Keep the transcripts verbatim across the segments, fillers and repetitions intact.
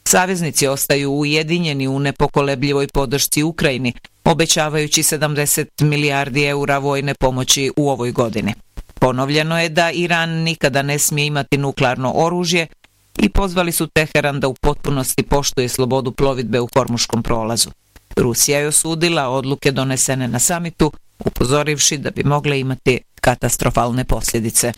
Saveznici ostaju ujedinjeni u nepokolebljivoj podršci Ukrajini, obećavajući sedamdeset milijardi eura vojne pomoći u ovoj godini. Ponovljeno je da Iran nikada ne smije imati nuklearno oružje i pozvali su Teheran da u potpunosti poštuje slobodu plovidbe u Hormuškom prolazu. Rusija je osudila odluke donesene na samitu, upozorivši da bi mogle imati katastrofalne posljedice.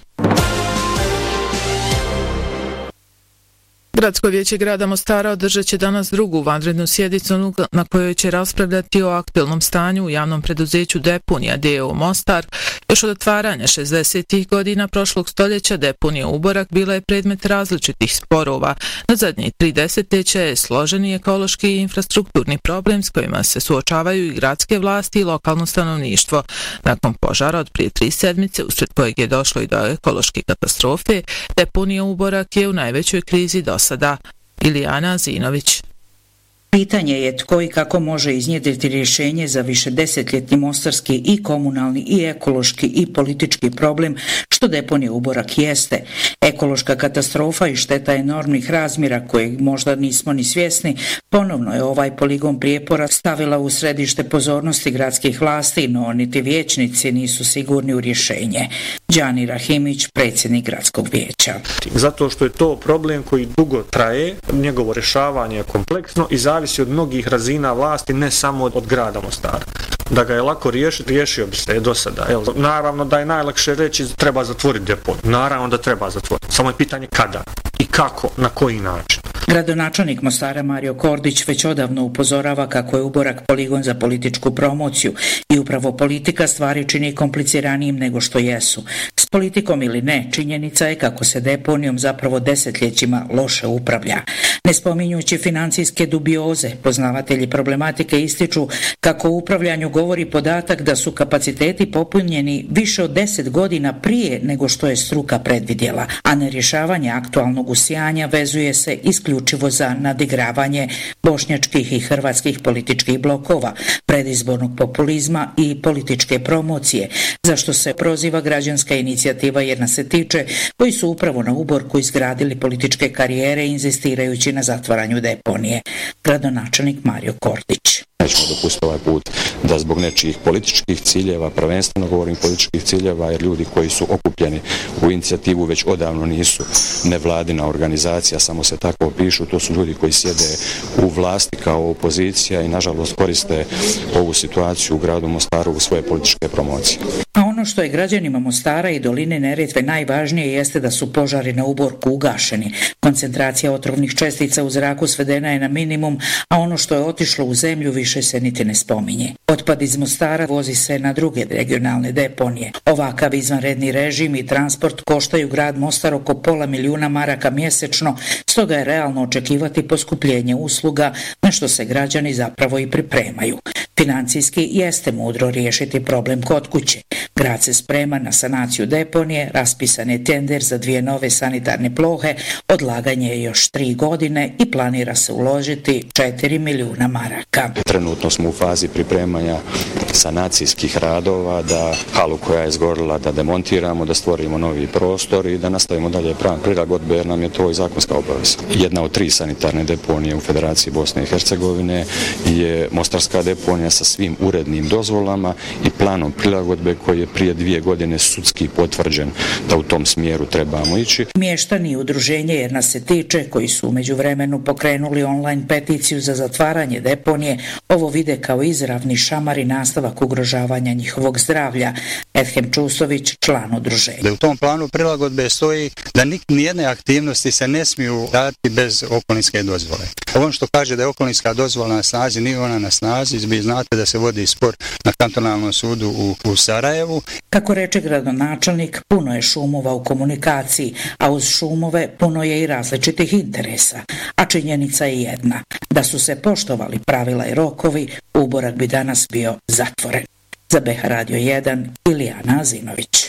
Gradsko vijeće grada Mostara održat će danas drugu vanrednu sjednicu na kojoj će raspravljati o aktualnom stanju u javnom preduzeću Deponija d o o Mostar. Još od otvaranja šezdesetih godina prošlog stoljeća Deponija Uborak bila je predmet različitih sporova. Na zadnje tri desetljeća je složeni ekološki i infrastrukturni problem s kojima se suočavaju i gradske vlasti i lokalno stanovništvo. Nakon požara od prije tri sedmice, usred kojeg je došlo i do ekološke katastrofe, Deponija Uborak je u najvećoj krizi do sada. Ilijana Zinović. Pitanje je tko i kako može iznjedriti rješenje za višedesetljetni mostarski i komunalni i ekološki i politički problem što Deponija Uborak jeste. Ekološka katastrofa i šteta enormnih razmjera koje možda nismo ni svjesni ponovno je ovaj poligon prijepora stavila u središte pozornosti gradskih vlasti, no niti vijećnici nisu sigurni u rješenje. Đani Rahimić, predsjednik gradskog vijeća. Zato što je to problem koji dugo traje, njegovo rješavanje je kompleksno i zavisi od mnogih razina vlasti, ne samo od grada Mostara. Da ga je lako riješiti, riješio bi se do sada. Evo, naravno da je najlakše reći treba zatvoriti deponiju. Naravno da treba zatvoriti. Samo je pitanje kada i kako, na koji način. Gradonačelnik Mostara Mario Kordić već odavno upozorava kako je Uborak poligon za političku promociju i upravo politika stvari čini kompliciranijim nego što jesu. S politikom ili ne, činjenica je kako se deponijom zapravo desetljećima loše upravlja. Ne spominjući financijske dubioze, poznavatelji problematike ističu kako u upravljanju govori podatak da su kapaciteti popunjeni više od deset godina prije nego što je struka predvidjela, a nerješavanje aktualnog usijanja vezuje se isključivo za nadigravanje bošnjačkih i hrvatskih političkih blokova, predizbornog populizma i političke promocije, za što se proziva građanska inicijativa Jer nas se tiče, koji su upravo na Uborku izgradili političke karijere inzistirajući na zatvaranju deponije. Gradonačelnik Mario Kordić. Nećemo dopustiti ovaj put da zbog nečijih političkih ciljeva, prvenstveno govorim političkih ciljeva, jer ljudi koji su okupljeni u inicijativu već odavno nisu nevladina organizacija, samo se tako pišu, to su ljudi koji sjede u vlasti kao opozicija i nažalost koriste ovu situaciju u gradu Mostaru u svoje političke promocije. A ono što je građanima Mostara i doline Neretve najvažnije jeste da su požari na Uborku ugašeni. Koncentracija otrovnih čestica u zraku svedena je na minimum, a ono što je otišlo u zemlju više se niti ne spominje. Otpad iz Mostara vozi se na druge regionalne deponije. Ovakav izvanredni režim i transport koštaju grad Mostar oko pola milijuna maraka mjesečno, stoga je realno očekivati poskupljenje usluga, na što se građani zapravo i pripremaju. Financijski jeste mudro riješiti problem kod kuće. Grad se sprema na sanaciju deponije, raspisan je tender za dvije nove sanitarne plohe, odlaganje je još tri godine i planira se uložiti četiri milijuna maraka. Trenutno smo u fazi pripremanja sanacijskih radova, da halu koja je izgorila da demontiramo, da stvorimo novi prostor i da nastavimo dalje plan prilagodbe, jer nam je to i zakonska obaveza. Jedna od tri sanitarne deponije u Federaciji Bosne i Hercegovine je Mostarska deponija sa svim urednim dozvolama i planom prilagodbe koji je prije dvije godine sudski potvrđen da u tom smjeru trebamo ići. Mještani i udruženje Jer nas se tiče, koji su u međuvremenu pokrenuli online peticiju za zatvaranje deponije, ovo vide kao izravni šamar i nastavak ugrožavanja njihovog zdravlja. Edhem Čusović, član udruženja. Da u tom planu prilagodbe stoji da nijedne aktivnosti se ne smiju raditi bez okolinske dozvole. Ovo što kaže da je okolinska dozvola na snazi, nije ona na snazi, vi znate da se vodi spor na kantonalnom sudu u, u Sarajevu. Kako reče gradonačelnik, puno je šumova u komunikaciji, a uz šumove puno je i različitih interesa. A činjenica je jedna, da su se poštovali pravila i rokovi, Uborak bi danas bio zatvoren. Za B H Radio jedan, Ilijana Azinović.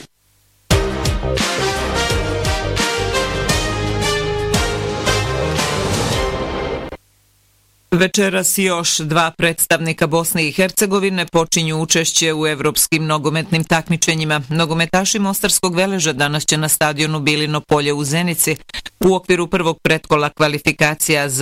Večeras još dva predstavnika Bosne i Hercegovine počinju učešće u evropskim nogometnim takmičenjima. Nogometaši Mostarskog Veleža danas će na stadionu Bilino polje u Zenici u okviru prvog pretkola kvalifikacija za